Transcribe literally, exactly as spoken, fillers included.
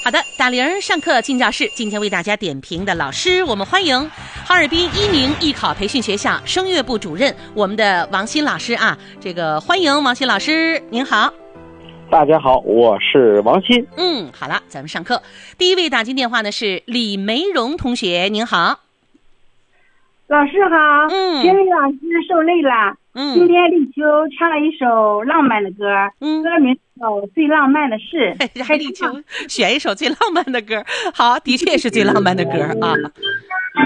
好的，打铃上课进教室。今天为大家点评的老师，我们欢迎哈尔滨一鸣艺考培训学校声乐部主任我们的王鑫老师啊。这个欢迎王鑫老师，您好。 大家好，我是王鑫。 嗯，好了，咱们上课。第一位打进电话的是李梅荣同学，您好。 老师好， 嗯， 评委老师受累了。 嗯， 今天立秋唱了一首浪漫的歌， 嗯， 歌名叫《最浪漫的事》。 让立秋选一首最浪漫的歌，好，的确是最浪漫的歌啊。